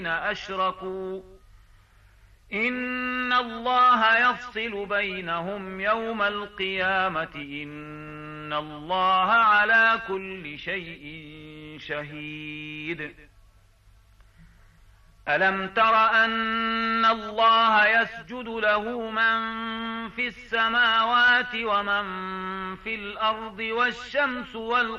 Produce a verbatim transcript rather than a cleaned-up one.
أشركوا إن الله يفصل بينهم يوم القيامة إن الله على كل شيء شهيد. ألم تر أن الله يسجد له من في السماوات ومن في الأرض والشمس والقمر